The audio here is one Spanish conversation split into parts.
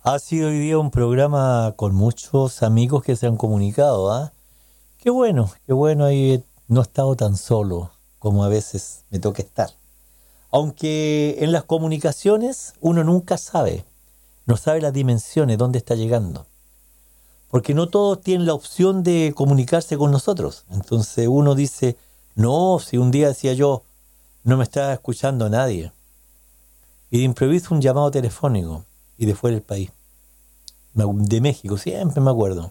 Ha sido hoy día un programa con muchos amigos que se han comunicado, ¿ah? Qué bueno, ahí no he estado tan solo como a veces me toca estar. Aunque en las comunicaciones uno nunca sabe, no sabe las dimensiones, dónde está llegando. Porque no todos tienen la opción de comunicarse con nosotros. Entonces uno dice, no, si un día decía yo, no me estaba escuchando nadie. Y de improviso un llamado telefónico y de fuera del país. De México, siempre me acuerdo.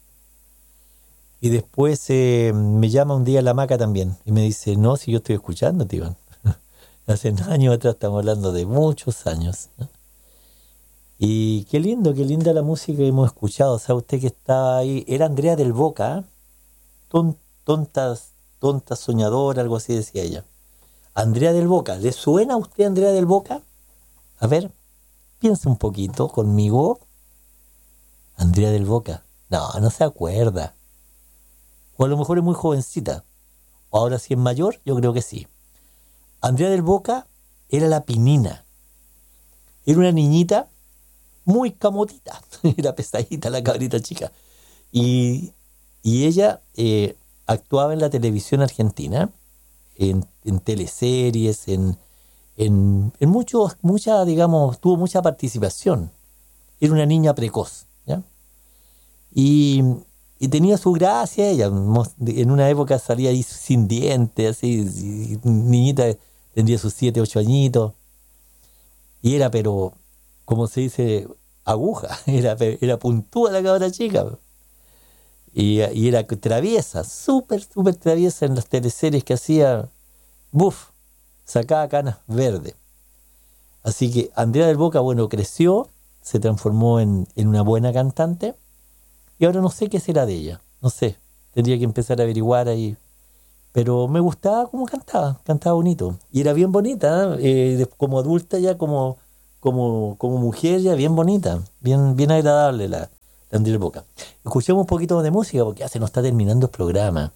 Y después me llama un día la Maca también y me dice, no, si yo estoy escuchando, tío. Hace años atrás, estamos hablando de muchos años, ¿no? Y qué lindo, qué linda la música que hemos escuchado. ¿Sabe usted que estaba ahí? Era Andrea del Boca, ¿eh? Tonta soñadora, algo así decía ella. Andrea del Boca, ¿le suena a usted Andrea del Boca? A ver, piensa un poquito conmigo. Andrea del Boca. No, no se acuerda. O a lo mejor es muy jovencita. O ahora si es mayor, yo creo que sí. Andrea del Boca era la Pinina. Era una niñita muy camotita. Era pesadita la cabrita chica. Y, y ella actuaba en la televisión argentina, en teleseries, en digamos, tuvo mucha participación. Era una niña precoz, ¿ya? Y, y tenía su gracia ella. En una época salía ahí sin dientes, así, niñita, tendría sus 7, 8 añitos. Y era, pero, como se dice, aguja, era puntúa la cabra chica. Y era traviesa, súper traviesa en las teleseries que hacía. Buf, sacaba canas verdes. Así que Andrea del Boca, bueno, creció, se transformó en una buena cantante. Y ahora no sé qué será de ella. No sé. Tendría que empezar a averiguar ahí. Pero me gustaba cómo cantaba bonito. Y era bien bonita, ¿eh? Como adulta ya, como mujer ya, bien bonita. Bien agradable la Andrea Boca. Escuchemos un poquito de música porque ya se nos está terminando el programa.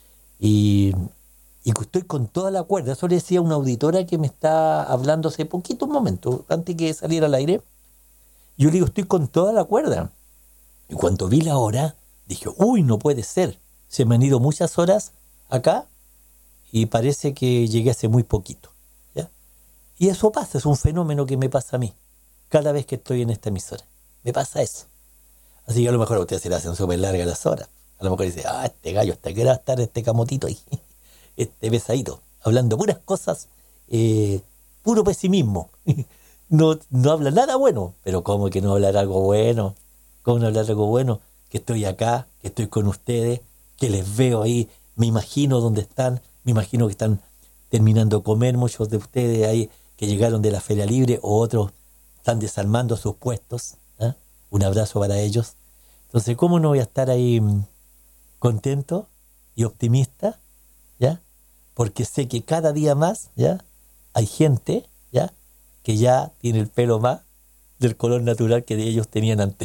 Y, y que estoy con toda la cuerda. Eso le decía una auditora que me está hablando hace poquito, un momento, antes que saliera al aire. Yo le digo, estoy con toda la cuerda. Y cuando vi la hora, dije, uy, no puede ser. Se me han ido muchas horas acá y parece que llegué hace muy poquito, ¿ya? Y eso pasa, es un fenómeno que me pasa a mí. Cada vez que estoy en esta emisora, me pasa eso. Así que a lo mejor a ustedes se le hacen súper largas las horas. A lo mejor dice, este gallo, ¿hasta qué hora va a estar este camotito ahí? Este pesadito, hablando puras cosas, puro pesimismo. No habla nada bueno, pero ¿cómo que no hablar algo bueno? ¿Cómo no hablar algo bueno? Que estoy acá, que estoy con ustedes, que les veo ahí, me imagino dónde están, me imagino que están terminando de comer muchos de ustedes ahí que llegaron de la Feria Libre o otros están desarmando sus puestos, ¿eh? Un abrazo para ellos. Entonces, ¿cómo no voy a estar ahí contento y optimista? ¿Ya? Porque sé que cada día más, ¿ya? Hay gente, ¿ya? Que ya tiene el pelo más del color natural que ellos tenían antes.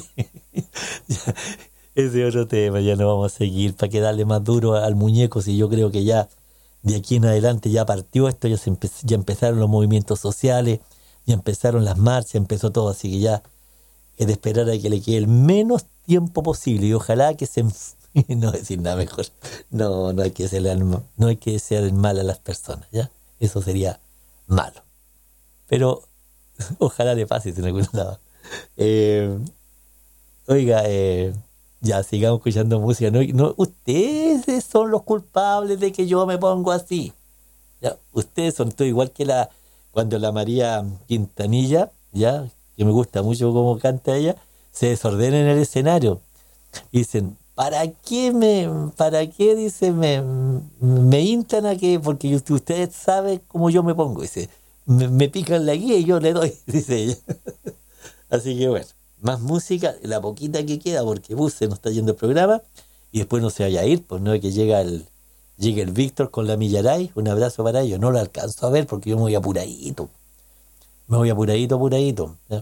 Ya, ese otro tema, ya no vamos a seguir para que darle más duro al muñeco, si yo creo que ya de aquí en adelante ya partió esto, ya empezaron los movimientos sociales, ya empezaron las marchas, empezó todo, así que ya es de esperar a que le quede el menos tiempo posible y ojalá que no decir nada mejor. No hay que no hay que desear el mal a las personas, ¿ya? Eso sería malo. Pero ojalá le pase en algún lado. Eh, Oiga, ya sigamos escuchando música. Ustedes son los culpables de que yo me pongo así. Ya, ustedes son todo igual que cuando la María Quintanilla, ya, que me gusta mucho cómo canta ella, se desordena en el escenario. Dicen, para qué, dice, me instan a que, porque ustedes saben cómo yo me pongo, dice, me pican la guía y yo le doy, dice ella. Así que bueno, más música, la poquita que queda, porque se nos está yendo el programa, y después no se vaya a ir, pues no es que llegue el Víctor con la Millaray, un abrazo para ellos, no lo alcanzo a ver porque yo me voy apuradito, ¿ya?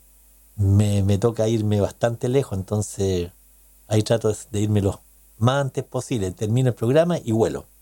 Me toca irme bastante lejos, entonces ahí trato de irme lo más antes posible, termino el programa y vuelo.